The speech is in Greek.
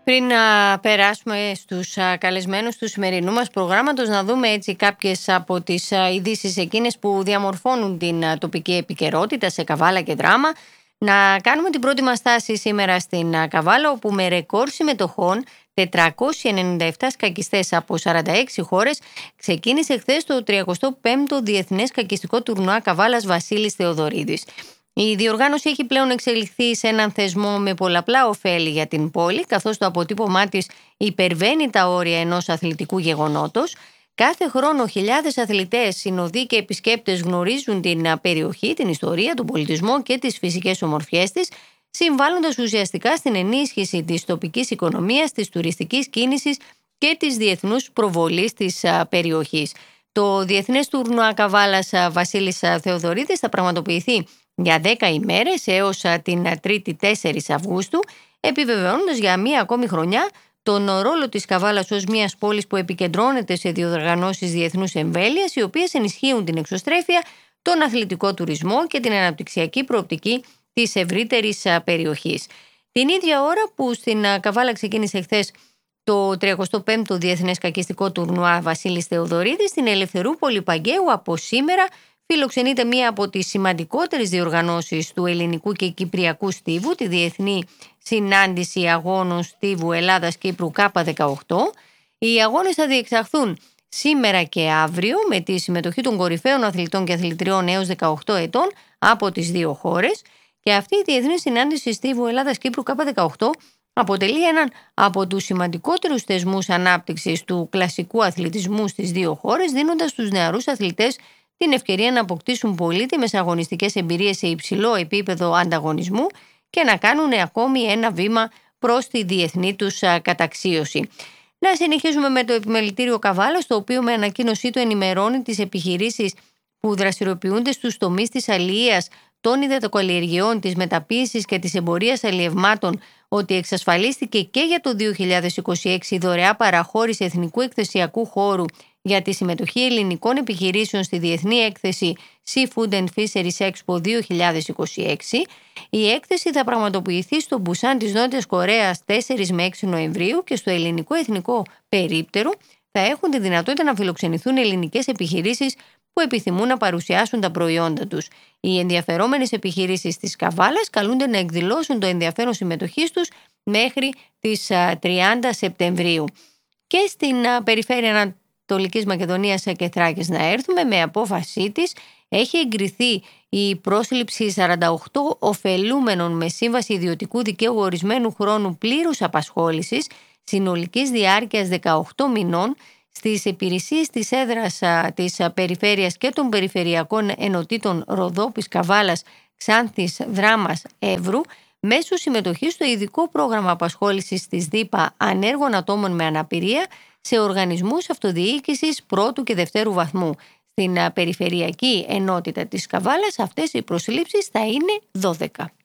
Πριν να περάσουμε στους καλεσμένους του σημερινού μας προγράμματος, να δούμε έτσι κάποιες από τις ειδήσεις εκείνες που διαμορφώνουν την τοπική επικαιρότητα σε Καβάλα και Δράμα. Να κάνουμε την πρώτη μας στάση σήμερα στην Καβάλα, όπου με ρεκόρ συμμετοχών 497 σκακιστές από 46 χώρες ξεκίνησε χθες το 35ο Διεθνές Σκακιστικό Τουρνουά Καβάλας Βασίλης Θεοδωρίδης. Η διοργάνωση έχει πλέον εξελιχθεί σε έναν θεσμό με πολλαπλά ωφέλη για την πόλη, καθώς το αποτύπωμά της υπερβαίνει τα όρια ενός αθλητικού γεγονότος. Κάθε χρόνο χιλιάδες αθλητές, συνοδοί και επισκέπτες γνωρίζουν την περιοχή, την ιστορία, τον πολιτισμό και τις φυσικές ομορφιές της, συμβάλλοντας ουσιαστικά στην ενίσχυση της τοπικής οικονομίας, της τουριστικής κίνησης και της διεθνούς προβολής της περιοχής. Το Διεθνές Τουρνουά Καβάλας Βασίλης Θεοδωρίδης θα πραγματοποιηθεί για 10 ημέρες έως την 3η 4 Αυγούστου, επιβεβαιώνοντας για μία ακόμη χρονιά τον ρόλο της Καβάλας ως μιας πόλης που επικεντρώνεται σε διοργανώσεις διεθνούς εμβέλειας, οι οποίες ενισχύουν την εξωστρέφεια, τον αθλητικό τουρισμό και την αναπτυξιακή προοπτική της ευρύτερης περιοχής. Την ίδια ώρα που στην Καβάλα ξεκίνησε χθες το 35ο Διεθνές Σκακιστικό Τουρνουά Βασίλης Θεοδωρίδης, στην Ελευθερούπολη Παγκαίου από σήμερα φιλοξενείται μία από τις σημαντικότερες διοργανώσεις του ελληνικού και κυπριακού στίβου, τη Διεθνή Συνάντηση Αγώνων Στίβου Ελλάδας-Κύπρου K18. Οι αγώνες θα διεξαχθούν σήμερα και αύριο με τη συμμετοχή των κορυφαίων αθλητών και αθλητριών έως 18 ετών από τις δύο χώρες, και αυτή η Διεθνή Συνάντηση Στίβου Ελλάδας-Κύπρου K18 αποτελεί έναν από τους σημαντικότερους θεσμούς ανάπτυξης του κλασικού αθλητισμού στις δύο χώρες, δίνοντας στους νεαρούς αθλητές την ευκαιρία να αποκτήσουν πολύτιμες αγωνιστικές εμπειρίες σε υψηλό επίπεδο ανταγωνισμού και να κάνουν ακόμη ένα βήμα προς τη διεθνή τους καταξίωση. Να συνεχίσουμε με το επιμελητήριο Καβάλας, το οποίο με ανακοίνωσή του ενημερώνει τις επιχειρήσεις που δραστηριοποιούνται στους τομείς της αλληλείας, των υδατοκαλλιεργειών, της μεταποίησης και της εμπορίας αλλιευμάτων, ότι εξασφαλίστηκε και για το 2026 δωρεά παραχώρηση εθνικού εκθεσιακού χώρου για τη συμμετοχή ελληνικών επιχειρήσεων στη Διεθνή Έκθεση Seafood and Fisheries Expo 2026. Η έκθεση θα πραγματοποιηθεί στο Μπουσάν της Νότιας Κορέας 4 με 6 Νοεμβρίου και στο ελληνικό εθνικό περίπτερο θα έχουν τη δυνατότητα να φιλοξενηθούν ελληνικές επιχειρήσεις που επιθυμούν να παρουσιάσουν τα προϊόντα τους. Οι ενδιαφερόμενες επιχειρήσεις της Καβάλας καλούνται να εκδηλώσουν το ενδιαφέρον συμμετοχής τους μέχρι τις 30 Σεπτεμβρίου. Και στην περιφέρεια Ανατολικής Μακεδονίας και Θράκης να έρθουμε, με απόφασή της έχει εγκριθεί η πρόσληψη 48 ωφελούμενων με σύμβαση ιδιωτικού δικαίου ορισμένου χρόνου πλήρους απασχόλησης συνολικής διάρκειας 18 μηνών στις υπηρεσίες της έδρας της περιφέρειας και των περιφερειακών ενωτήτων Ροδόπης, Καβάλας, Ξάνθης, Δράμας, Εύρου, μέσω συμμετοχής στο ειδικό πρόγραμμα απασχόλησης της ΔΥΠΑ ανέργων ατόμων με αναπηρία σε οργανισμούς αυτοδιοίκησης πρώτου και δευτέρου βαθμού. Στην περιφερειακή ενότητα της Καβάλας αυτές οι προσλήψεις θα είναι 12.